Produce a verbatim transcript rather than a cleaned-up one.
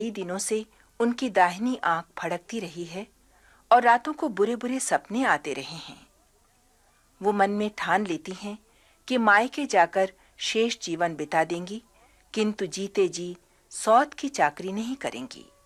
कई दिनों से उनकी दाहिनी आंख फड़कती रही है और रातों को बुरे बुरे सपने आते रहे हैं। वो मन में ठान लेती हैं कि मायके जाकर शेष जीवन बिता देंगी, किंतु जीते जी सौत की चाकरी नहीं करेंगी।